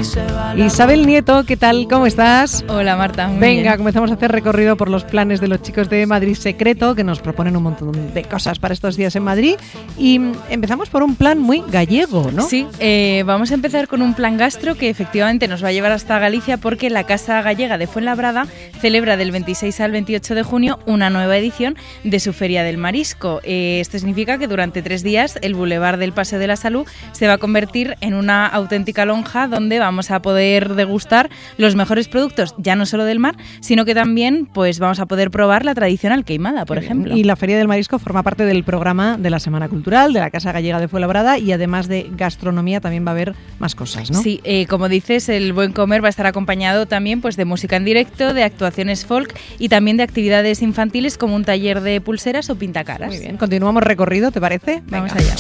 Isabel Nieto, ¿qué tal? ¿Cómo estás? Hola Marta, muy Venga, bien. comenzamos a hacer recorrido por los planes de los chicos de Madrid Secreto, que nos proponen un montón de cosas para estos días en Madrid. Y empezamos por un plan muy gallego, ¿no? Sí, vamos a empezar con un plan gastro que efectivamente nos va a llevar hasta Galicia, porque la Casa Gallega de Fuenlabrada celebra del 26 al 28 de junio una nueva edición de su Feria del Marisco. Esto significa que durante 3 días el Boulevard del Paseo de la Salud se va a convertir en una auténtica lonja donde vamos a poder degustar los mejores productos, ya no solo del mar, sino que también pues vamos a poder probar la tradicional queimada, por ejemplo. Y la Feria del Marisco forma parte del programa de la Semana Cultural de la Casa Gallega de Fuenlabrada, y además de gastronomía también va a haber más cosas, ¿no? Sí, como dices, el buen comer va a estar acompañado también pues de música en directo, de actuaciones folk y también de actividades infantiles como un taller de pulseras o pintacaras. Muy bien, continuamos recorrido, ¿te parece? Vamos allá.